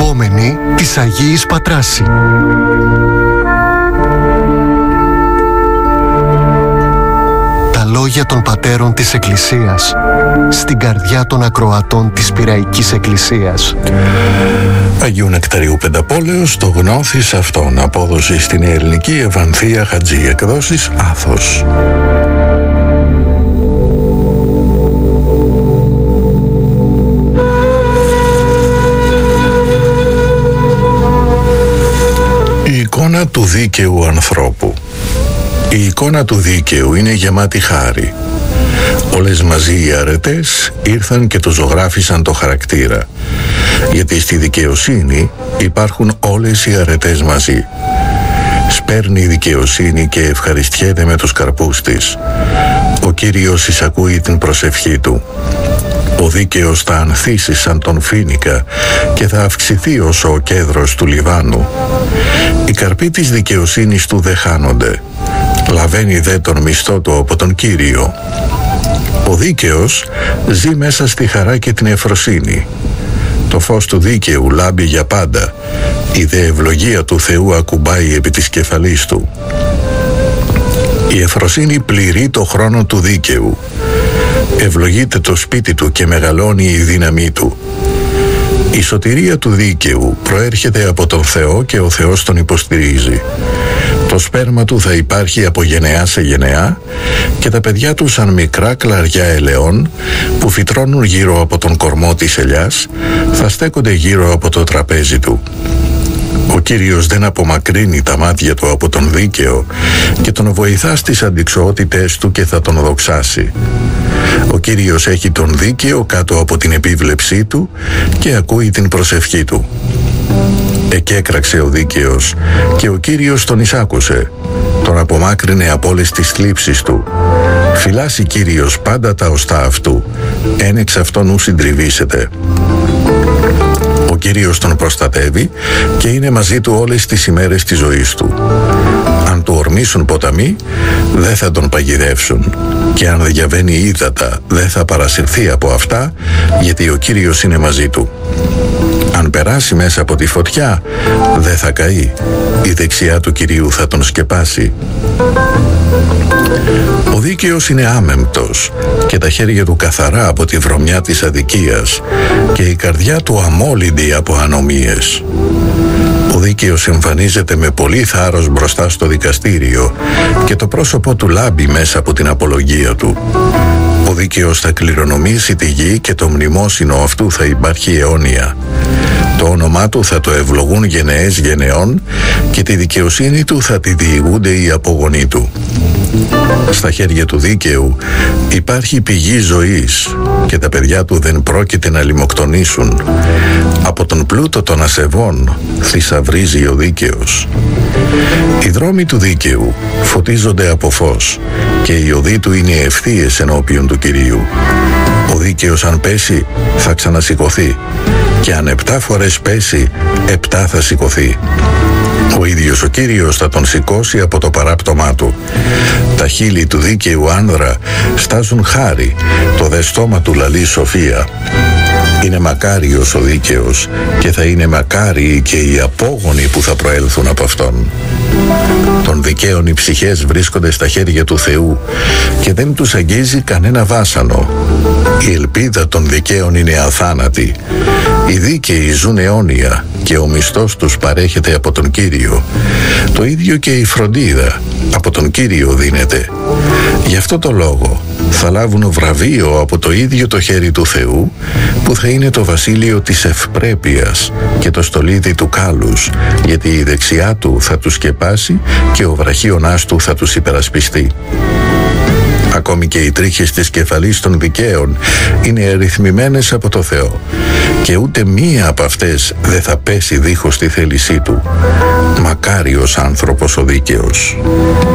υπόμενοι της Αγίης Πατράση. Τα λόγια των πατέρων της Εκκλησίας στην καρδιά των ακροατών της Πειραϊκής Εκκλησίας. Αγίου Νεκταρίου Πενταπόλεως, το γνώθις αυτόν. Απόδοση στην Ελληνική Ευανθία Χατζή. Εκδόσεις Άθος. Η εικόνα του δίκαιου ανθρώπου. Η εικόνα του δίκαιου είναι γεμάτη χάρη. Όλες μαζί οι αρετές ήρθαν και το ζωγράφισαν το χαρακτήρα. Γιατί στη δικαιοσύνη υπάρχουν όλες οι αρετές μαζί. Σπέρνει η δικαιοσύνη και ευχαριστιέται με τους καρπούς της. Ο Κύριος εισακούει την προσευχή του. Ο δίκαιος θα ανθίσει σαν τον φοίνικα και θα αυξηθεί όσο ο κέδρος του Λιβάνου. Οι καρποί της δικαιοσύνης του δεν χάνονται. Λαβαίνει δε τον μισθό του από τον Κύριο. Ο δίκαιος ζει μέσα στη χαρά και την ευφροσύνη. Το φως του δίκαιου λάμπει για πάντα. Η δε ευλογία του Θεού ακουμπάει επί της κεφαλής του. Η ευφροσύνη πληρεί το χρόνο του δίκαιου. Ευλογείται το σπίτι του και μεγαλώνει η δύναμή του. Η σωτηρία του δίκαιου προέρχεται από τον Θεό και ο Θεός τον υποστηρίζει. Το σπέρμα του θα υπάρχει από γενεά σε γενεά και τα παιδιά του σαν μικρά κλαριά ελαιών που φυτρώνουν γύρω από τον κορμό της ελιάς θα στέκονται γύρω από το τραπέζι του. Ο Κύριος δεν απομακρύνει τα μάτια του από τον δίκαιο και τον βοηθά στις αντιξοότητες του και θα τον δοξάσει. Ο Κύριος έχει τον δίκαιο κάτω από την επίβλεψή του και ακούει την προσευχή του. Εκέκραξε ο δίκαιος και ο Κύριος τον εισάκουσε. Τον απομάκρυνε από όλες τις θλίψεις του. Φυλάσσει Κύριος πάντα τα οστά αυτού. Εν εξ αυτών ου συντριβήσεται. Ο Κύριος τον προστατεύει και είναι μαζί του όλες τις ημέρες της ζωής του. Αν του ορμήσουν ποταμοί, δεν θα τον παγιδεύσουν. Και αν διαβαίνει ύδατα, δεν θα παρασυρθεί από αυτά, γιατί ο Κύριος είναι μαζί του. Αν περάσει μέσα από τη φωτιά, δεν θα καεί. Η δεξιά του Κυρίου θα τον σκεπάσει. Ο δίκαιος είναι άμεμπτος και τα χέρια του καθαρά από τη βρωμιά της αδικίας και η καρδιά του αμόλυντη από ανομίες. Ο δίκαιος εμφανίζεται με πολύ θάρρος μπροστά στο δικαστήριο και το πρόσωπό του λάμπει μέσα από την απολογία του. Ο δίκαιος θα κληρονομήσει τη γη και το μνημόσυνο αυτού θα υπάρχει αιώνια. Το όνομά του θα το ευλογούν γενεές γενεών και τη δικαιοσύνη του θα τη διηγούνται οι απογονοί του. Στα χέρια του δίκαιου υπάρχει πηγή ζωής και τα παιδιά του δεν πρόκειται να λιμοκτονήσουν. Από τον πλούτο των ασεβών θησαυρίζει ο δίκαιος. Οι δρόμοι του δίκαιου φωτίζονται από φως και οι οδοί του είναι ευθείες ενώπιον του Κυρίου. Ο δίκαιος αν πέσει θα ξανασηκωθεί και αν 7 φορές πέσει 7 θα σηκωθεί. Ο ίδιος ο Κύριος θα τον σηκώσει από το παράπτωμά του. Τα χείλη του δίκαιου άνδρα στάζουν χάρη, το δε στόμα του λαλεί σοφία. Είναι μακάριος ο δίκαιος και θα είναι μακάριοι και οι απόγονοι που θα προέλθουν από αυτόν. Των δικαίων οι ψυχές βρίσκονται στα χέρια του Θεού και δεν τους αγγίζει κανένα βάσανο. Η ελπίδα των δικαίων είναι αθάνατη. Οι δίκαιοι ζουν αιώνια και ο μισθός τους παρέχεται από τον Κύριο. Το ίδιο και η φροντίδα από τον Κύριο δίνεται. Γι' αυτό το λόγο θα λάβουν βραβείο από το ίδιο το χέρι του Θεού, που θα είναι το βασίλειο της ευπρέπειας και το στολίδι του κάλους, γιατί η δεξιά του θα τους σκεπάσει και ο βραχίωνας του θα τους υπερασπιστεί. Ακόμη και οι τρίχες της κεφαλής των δικαίων είναι ερυθμημένες από το Θεό και ούτε μία από αυτές δεν θα πέσει δίχως τη θέλησή του. Μακάριος άνθρωπος ο δίκαιος.